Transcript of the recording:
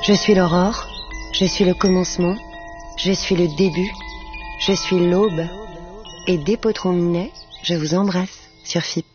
Je suis l'aurore, je suis le commencement, je suis le début, je suis l'aube. Et dès Potron Minet, je vous embrasse sur FIP.